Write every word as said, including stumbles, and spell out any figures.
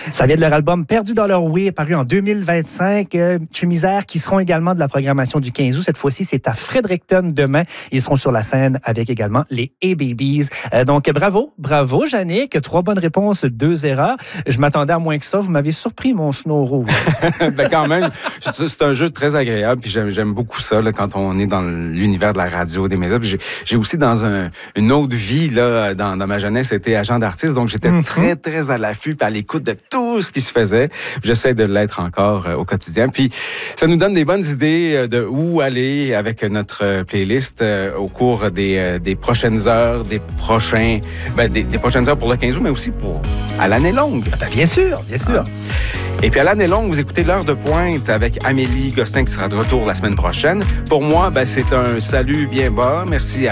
Ça vient de leur album Perdu dans leur way, paru en deux mille vingt-cinq. Euh, Misère, qui seront également de la programmation du quinze août. Cette fois-ci, c'est à Fredericton demain. Ils seront sur la scène avec également les A-Babies. Euh, donc, bravo, bravo, Yannick. Trois bonnes réponses, deux erreurs. Je m'attendais à moins que ça. Vous m'avez surpris, mon snow rouge. ben quand même, c'est un jeu très agréable. Puis j'aime, j'aime beaucoup ça là, quand on est dans l'univers de la radio, des médias. J'ai, j'ai aussi dans un, une autre vie, là, dans, dans ma jeunesse, été agent d'artiste. Donc, j'étais mm-hmm. très, très à l'affût puis à l'écoute de tout ce qui se faisait. J'essaie de l'être encore euh, au quotidien. Puis, ça nous donne des bonnes idées de où aller avec notre playlist euh, au cours des, euh, des prochaines heures, des prochains, ben, des, des prochaines heures pour le quinze août, mais aussi pour à l'année longue. Ben, bien sûr, bien sûr. Ah. Et puis à l'année longue, vous écoutez l'heure de pointe avec Amélie Gosselin qui sera de retour la semaine prochaine. Pour moi, ben, c'est un salut bien bas. Merci à